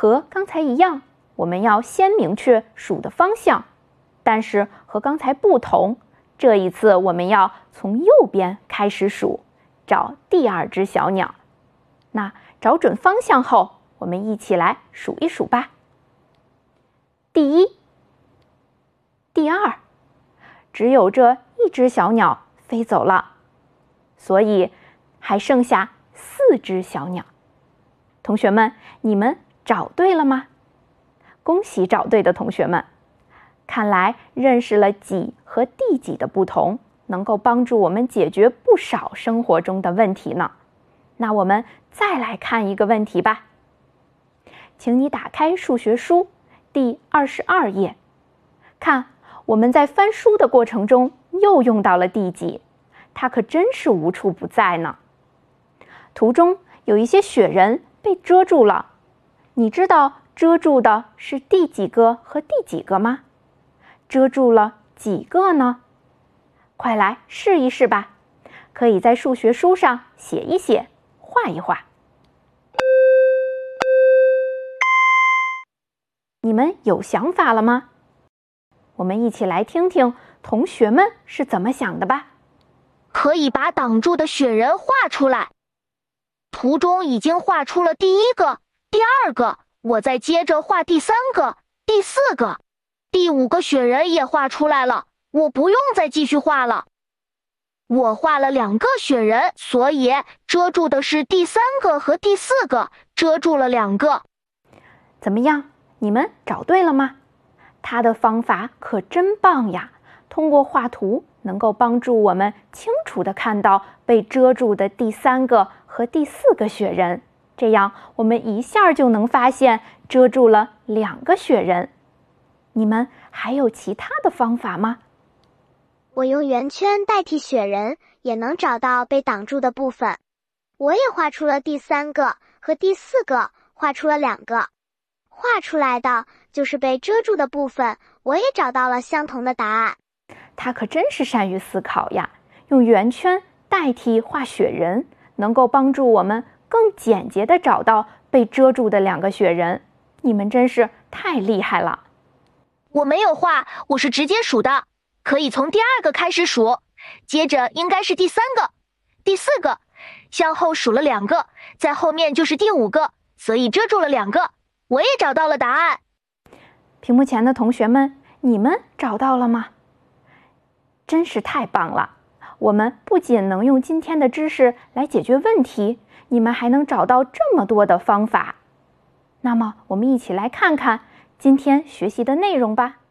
和刚才一样，我们要先明确数的方向，但是和刚才不同，这一次我们要从右边开始数，找第2只小鸟。那找准方向后，我们一起来数一数吧。第1，第2，只有这1只小鸟飞走了，所以还剩下4只小鸟。同学们，你们找对了吗？恭喜找对的同学们！看来认识了几和第几的不同，能够帮助我们解决不少生活中的问题呢。那我们再来看一个问题吧。请你打开数学书第22页，看我们在翻书的过程中又用到了第几，它可真是无处不在呢。图中有一些雪人被遮住了，你知道遮住的是第几个和第几个吗？遮住了几个呢？快来试一试吧，可以在数学书上写一写，画一画。你们有想法了吗？我们一起来听听同学们是怎么想的吧。 可以把挡住的雪人画出来。图中已经画出了第1个、第2个，我再接着画第3个、第4个，第5个雪人也画出来了，我不用再继续画了。我画了2个雪人，所以遮住的是第3个和第4个，遮住了2个。 怎么样？你们找对了吗？他的方法可真棒呀！通过画图，能够帮助我们清楚地看到被遮住的第3个和第4个雪人，这样我们一下就能发现遮住了2个雪人。你们还有其他的方法吗？ 我用圆圈代替雪人，也能找到被挡住的部分。我也画出了第3个和第4个，画出了2个。画出来的就是被遮住的部分，我也找到了相同的答案。 他可真是善于思考呀，用圆圈代替画雪人，能够帮助我们更简洁地找到被遮住的2个雪人。你们真是太厉害了。 我没有画，我是直接数的，可以从第2个开始数，接着应该是第3个、第4个，向后数了2个，在后面就是第5个，所以遮住了2个。我也找到了答案。 屏幕前的同学们，你们找到了吗？真是太棒了！我们不仅能用今天的知识来解决问题，你们还能找到这么多的方法。那么，我们一起来看看今天学习的内容吧。